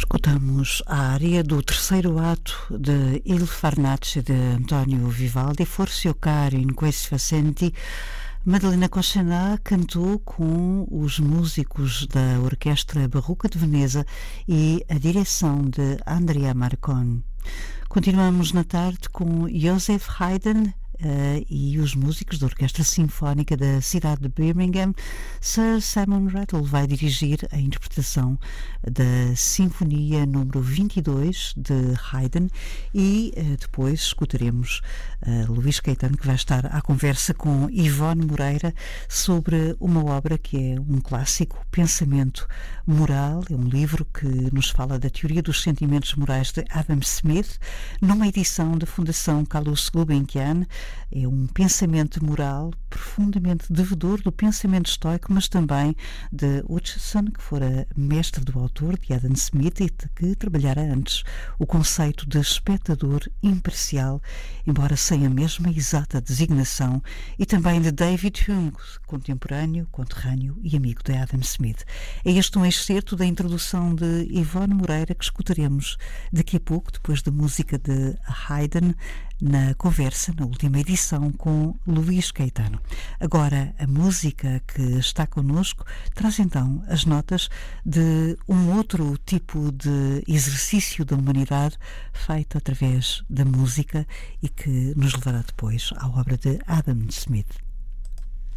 Escutamos a área do terceiro ato de Il Farnace de António Vivaldi, Forse o caro in questi facenti. Madalena Kochená cantou com os músicos da Orquestra Barroca de Veneza e a direção de Andrea Marcon. Continuamos na tarde com Joseph Haydn e os músicos da Orquestra Sinfónica da cidade de Birmingham. Sir Simon Rattle vai dirigir a interpretação da Sinfonia número 22 de Haydn e depois escutaremos Luís Caetano, que vai estar à conversa com Ivone Moreira sobre uma obra que é um clássico, Pensamento Moral. É um livro que nos fala da teoria dos sentimentos morais de Adam Smith, numa edição da Fundação Carlos Gulbenkian. É um pensamento moral profundamente devedor do pensamento estoico, mas também de Hutcheson, que fora mestre do autor, de Adam Smith, e que trabalhara antes o conceito de espectador imparcial, embora sem a mesma exata designação, e também de David Hume, contemporâneo, conterrâneo e amigo de Adam Smith. É este um excerto da introdução de Ivone Moreira que escutaremos daqui a pouco, depois da música de Haydn, na conversa, na última edição, com Luís Caetano. Agora, a música que está connosco traz então as notas de um outro tipo de exercício da humanidade feito através da música e que nos levará depois à obra de Adam Smith.